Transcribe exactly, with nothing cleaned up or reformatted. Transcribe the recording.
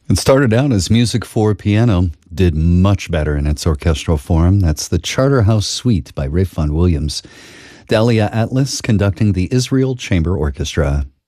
It started out as music for piano, did much better in its orchestral form. That's the Charterhouse Suite by Rafe Vaughan Williams. Dahlia Atlas conducting the Israel Chamber Orchestra.